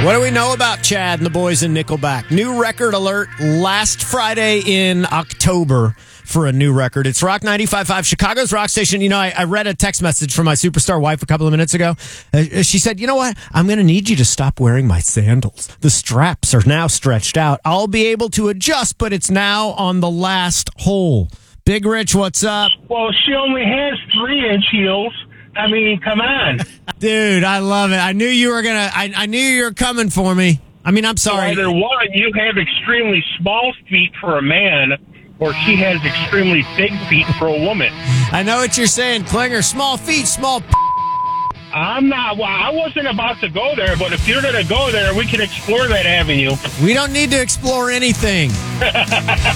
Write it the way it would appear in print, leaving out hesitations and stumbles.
What do we know about Chad and the boys in Nickelback? New record alert last Friday in October for a new record. It's Rock 95.5, Chicago's rock station. You know, I read a text message from my superstar wife a couple of minutes ago. She said, you know what? I'm going to need you to stop wearing my sandals. The straps are now stretched out. I'll be able to adjust, but it's now on the last hole. Big Rich, what's up? Well, she only has 3-inch heels. I mean, come on. Dude, I love it. I knew you were I knew you were coming for me. I mean, I'm sorry. Either one, you have extremely small feet for a man, or she has extremely big feet for a woman. I know what you're saying, Klinger. Small feet, small I'm not. Well, I wasn't about to go there, but if you're going to go there, we can explore that avenue. We don't need to explore anything.